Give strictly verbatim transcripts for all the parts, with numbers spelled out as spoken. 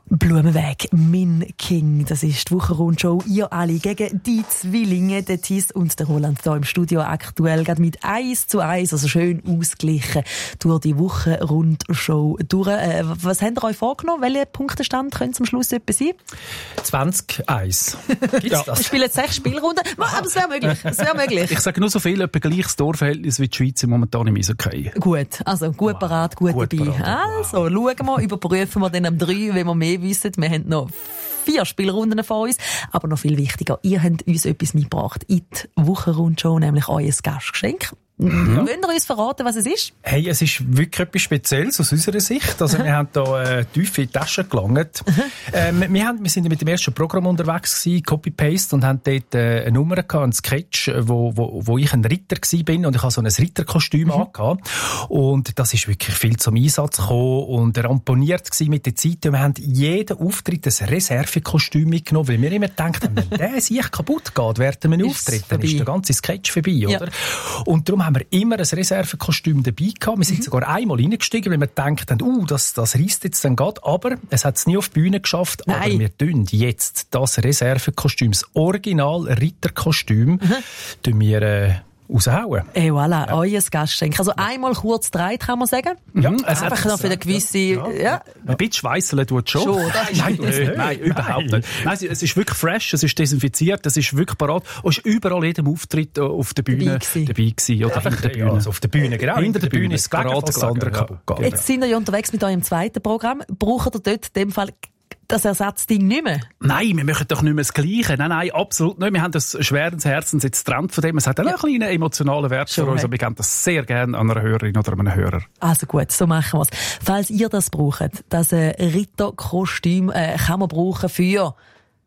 Blumenweg, mein King, das ist die Wochenrundshow. Ihr alle gegen die Zwillinge, der Thies und der Roland hier im Studio aktuell gerade mit eins zu eins, also schön ausgeglichen durch die Wochenrundshow durch. Äh, was habt ihr euch vorgenommen? Welcher Punktestand könnte zum Schluss etwas sein? zwanzig eins. Gibt's ja. das? Wir spielen sechs Spielrunden, aber es wäre möglich. Es wäre möglich. Ich sage nur so viel, etwa gleiches Torverhältnis wie die Schweiz momentan im Eishockey. Gut, also gut wow. parat, gut, gut dabei. Parat, also, wow. Schauen wir, überprüfen wir dann am drei, wenn wir mehr wissen. Wir haben noch vier Spielrunden vor uns. Aber noch viel wichtiger, ihr habt uns etwas mitgebracht in die Wochenrundshow, nämlich euer Gastgeschenk. Mhm. Wollt ihr uns verraten, was es ist? Hey, es ist wirklich etwas Spezielles aus unserer Sicht. Also, wir haben hier äh, tief in die Tasche gelangt. ähm, wir, haben, wir sind mit dem ersten Programm unterwegs gewesen, Copy-Paste, und haben dort äh, eine Nummer gehabt, einen Sketch, wo, wo, wo ich ein Ritter gewesen bin, und ich habe so ein Ritterkostüm mhm. angehabt. Und das ist wirklich viel zum Einsatz gekommen und ramponiert gewesen mit der Zeit. Und wir haben jeden Auftritt ein Reservekostüm mitgenommen, weil wir immer gedacht haben, wenn der sich kaputt geht während einem Auftritt, dann ist der ganze Sketch vorbei, ja. oder? Und darum haben wir immer ein Reservekostüm dabei gehabt. Wir sind mhm. sogar einmal reingestiegen, weil wir gedacht haben, uh, das, das reisst jetzt dann grad. Aber es hat es nie auf die Bühne geschafft. Nein. Aber wir tun jetzt das Reservekostüm, das Original Ritterkostüm, mhm. tun wir, äh, raushauen. Et voilà, ja. Euer Gastgeschenk. Also einmal kurz dreit, kann man sagen. Ja, es einfach noch für eine gewisse... Ja. Ja. Ja. Ein bisschen schweisseln tut schon. schon nein, nein, nein, überhaupt nicht. Nein, es ist wirklich fresh, es ist desinfiziert, es ist wirklich parat. Und es ist überall jedem Auftritt auf der Bühne dabei gewesen. Oder hinter der Bühne. Also auf der Bühne, genau. Hinter der Bühne ist es parat, das andere kaputt geht. Jetzt sind wir ja unterwegs mit eurem zweiten Programm. Braucht ihr dort in dem Fall das Ersatzding nicht mehr? Nein, wir machen doch nicht mehr das Gleiche. Nein, nein, absolut nicht. Wir haben das schweren Herzens jetzt getrennt von dem. Es hat auch ja. einen kleinen emotionalen Wert für uns, aber wir geben das sehr gerne an einer Hörerin oder einem Hörer. Also gut, so machen wir es. Falls ihr das braucht, das äh, Ritterkostüm äh, kann man brauchen für...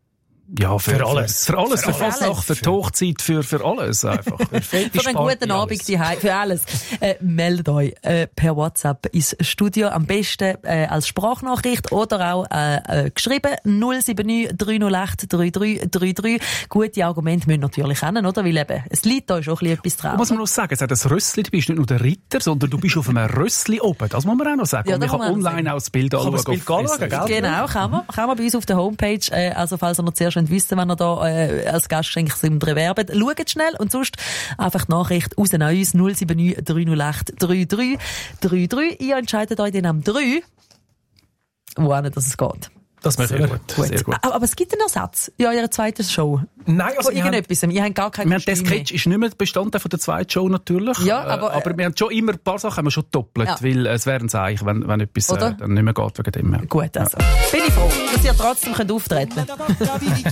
Ja, für, für alles. Für alles, für, für Fasnacht, für die Hochzeit, für, für alles einfach. Für, für einen guten Abend daheim, für alles. Äh, meldet euch äh, per WhatsApp ins Studio, am besten äh, als Sprachnachricht oder auch äh, äh, geschrieben null sieben neun drei null acht drei drei drei drei. Gute Argumente müssen natürlich kennen, oder? Weil eben, es liegt euch auch ein bisschen etwas drauf. Was man noch sagen, es hat ein Rössli, du bist nicht nur der Ritter, sondern du bist auf einem Rössli oben. Das muss man auch noch sagen. Ja, und ich kann online auch das Bild anschauen. Das Bild anschauen, gell? Genau, kann man. Kann man bei uns auf der Homepage. Äh, also falls ihr noch zuerst wissen, wenn ihr da äh, als Gastgeschenk sind bewerben, schaut schnell und sonst einfach die Nachricht raus an uns null sieben neun drei null acht drei drei drei drei. Ihr entscheidet euch dann am drei, wohin das es geht. Das wäre sehr gut. gut. Sehr gut. Aber, aber es gibt einen Ersatz in eurer zweiten Show. Nein, also wir irgendetwas. Haben, ihr habt gar keinen Der Sketch ist nicht mehr Bestandteil von der zweiten Show natürlich. Ja, aber, äh, aber wir haben schon immer ein paar Sachen haben wir schon doppelt, ja. weil es wäre ein Zeichen, wenn, wenn etwas äh, dann nicht mehr geht wegen dem. Gut, also. Ja. Bin ich froh, dass ihr trotzdem auftreten könnt.